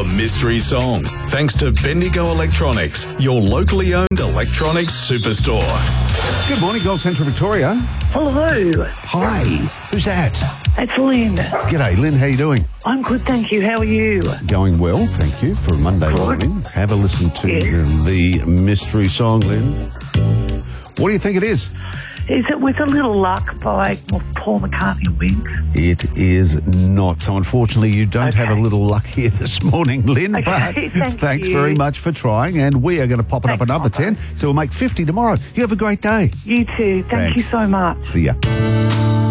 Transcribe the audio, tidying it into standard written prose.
The Mystery Song. Thanks to Bendigo Electronics, your locally owned electronics superstore. Good morning, Gold Central Victoria. Hello, Hi, who's that? it's Lynn. G'day, Lynn, how you doing? I'm good, thank you. How are you? Going well, thank you, for a Monday morning. Have a listen to the Mystery Song, Lynn. What do you think it is? Is it With a Little Luck by Paul McCartney and Wings? It is not. So unfortunately, you don't have a little luck here this morning, Lynn, Okay, but thanks very much for trying, and we are going to pop it up Thanks, another Papa. 10, so we'll make 50 tomorrow. You have a great day. You too. Thank Thanks. you so much. See ya.